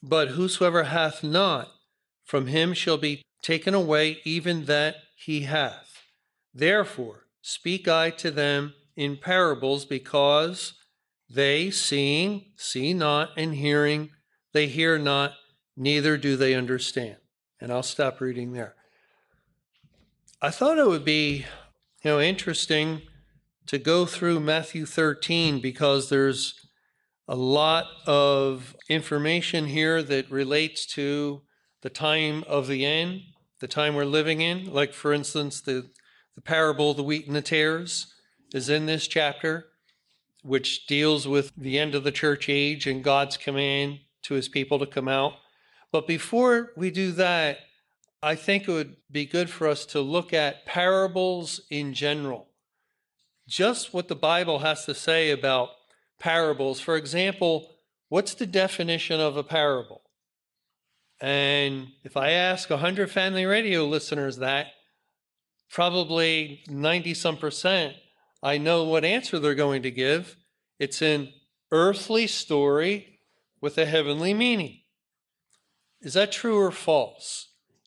But whosoever hath not, from him shall be taken away even that he hath. Therefore speak I to them in parables, because they, seeing, see not, and hearing, they hear not, neither do they understand. And I'll stop reading there. I thought it would be, interesting to go through Matthew 13, because there's a lot of information here that relates to the time of the end, the time we're living in. Like, for instance, the parable of the wheat and the tares is in this chapter, which deals with the end of the church age and God's command to his people to come out. But before we do that, I think it would be good for us to look at parables in general. Just what the Bible has to say about parables. For example, what's the definition of a parable? And if I ask 100 Family Radio listeners that, probably 90-some%, I know what answer they're going to give. It's an earthly story with a heavenly meaning. Is that true or false?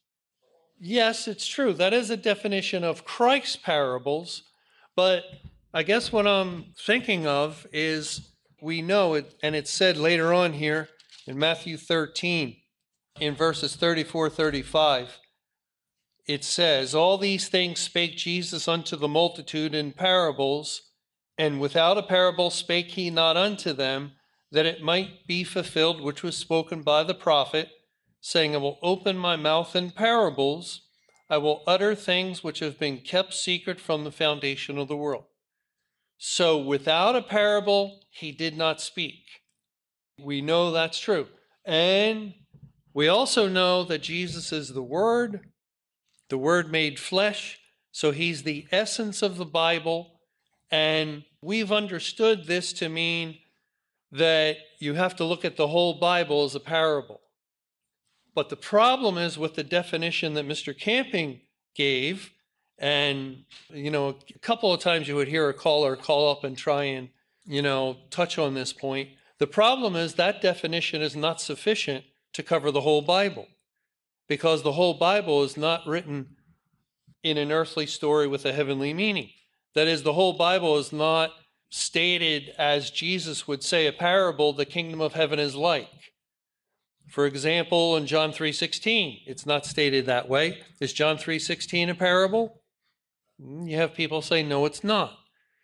Yes, it's true. That is a definition of Christ's parables. But I guess what I'm thinking of is, we know it, and it's said later on here in Matthew 13, in verses 34, 35, it says, all these things spake Jesus unto the multitude in parables, and without a parable spake he not unto them, that it might be fulfilled which was spoken by the prophet, saying, I will open my mouth in parables, I will utter things which have been kept secret from the foundation of the world. So without a parable, he did not speak. We know that's true. And we also know that Jesus is the Word made flesh. So he's the essence of the Bible. And we've understood this to mean that you have to look at the whole Bible as a parable. But the problem is with the definition that Mr. Camping gave, and, a couple of times you would hear a caller call up and try and, touch on this point. The problem is that definition is not sufficient to cover the whole Bible, because the whole Bible is not written in an earthly story with a heavenly meaning. That is, the whole Bible is not stated as Jesus would say a parable, the kingdom of heaven is like. For example, in John 3:16, it's not stated that way. Is John 3:16 a parable? You have people say, no, it's not.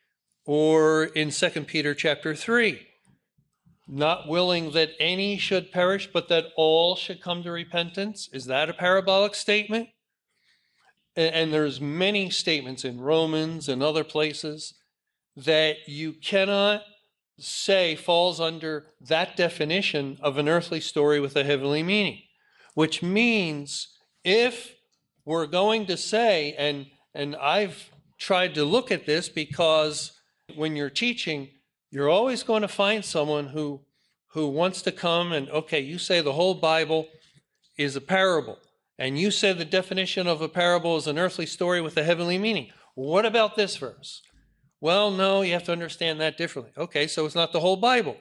Or in 2 Peter chapter 3, not willing that any should perish, but that all should come to repentance. Is that a parabolic statement? And there's many statements in Romans and other places that you cannot say falls under that definition of an earthly story with a heavenly meaning. Which means if we're going to say, and I've tried to look at this, because when you're teaching, you're always going to find someone who wants to come and, okay, you say the whole Bible is a parable, and you say the definition of a parable is an earthly story with a heavenly meaning. What about this verse? Well, no, you have to understand that differently. Okay, so it's not the whole Bible.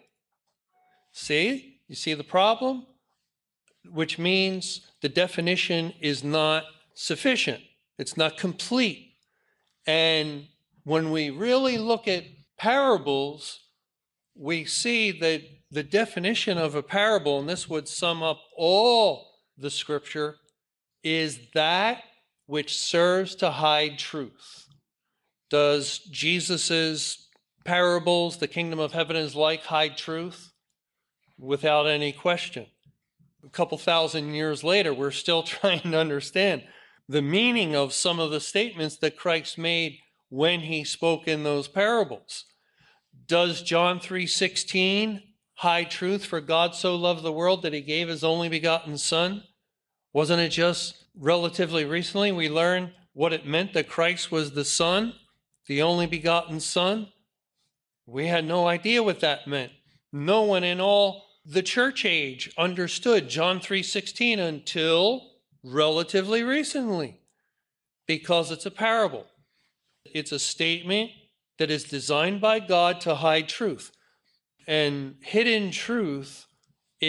See? You see the problem? Which means the definition is not sufficient. It's not complete. And when we really look at parables, we see that the definition of a parable, and this would sum up all the scripture, is that which serves to hide truth. Does Jesus's parables, the kingdom of heaven is like, hide truth? Without any question. A couple thousand years later, we're still trying to understand the meaning of some of the statements that Christ made when he spoke in those parables. Does John 3:16 hide truth? For God so loved the world that he gave his only begotten Son. Wasn't it just relatively recently we learned what it meant that Christ was the Son, the only begotten Son? We had no idea what that meant. No one in all the church age understood John 3:16 until relatively recently, because it's a parable. It's a statement that is designed by God to hide truth. And hidden truth